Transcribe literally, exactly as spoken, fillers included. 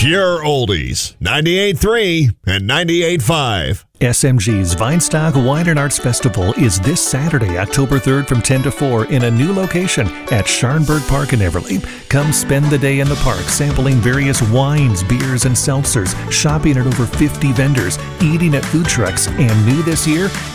Pure Oldies, ninety-eight point three and ninety-eight point five. S M G's Vinestock Wine and Arts Festival is this Saturday, October third from ten to four in a new location at Sharnberg Park in Everly. Come spend the day in the park sampling various wines, beers, and seltzers, shopping at over fifty vendors, eating at food trucks, and new this year,